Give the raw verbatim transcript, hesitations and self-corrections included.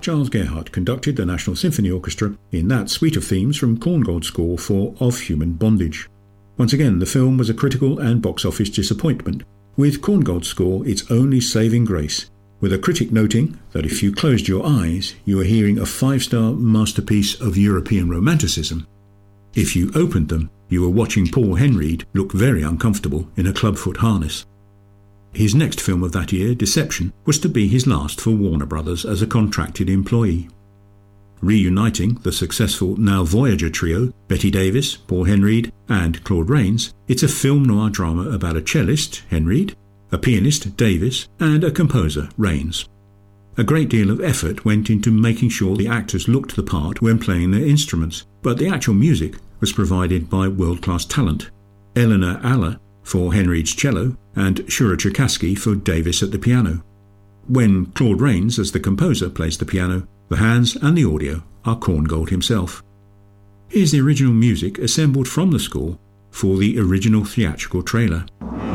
Giles Gerhardt conducted the National Symphony Orchestra in that suite of themes from Korngold's score for Of Human Bondage. Once again, the film was a critical and box office disappointment, with Korngold's score its only saving grace, with a critic noting that if you closed your eyes, you were hearing a five-star masterpiece of European romanticism. If you opened them, you were watching Paul Henreid look very uncomfortable in a clubfoot harness. His next film of that year, Deception, was to be his last for Warner Brothers as a contracted employee. Reuniting the successful now Voyager trio, Bette Davis, Paul Henreid and Claude Rains, it's a film noir drama about a cellist, Henreid, a pianist, Davis, and a composer, Rains. A great deal of effort went into making sure the actors looked the part when playing their instruments, but the actual music was provided by world-class talent. Eleanor Aller for Henreid's cello and Shura Cherkassky for Davis at the piano. When Claude Rains, as the composer, plays the piano, the hands and the audio are Korngold himself. Here's the original music assembled from the score for the original theatrical trailer.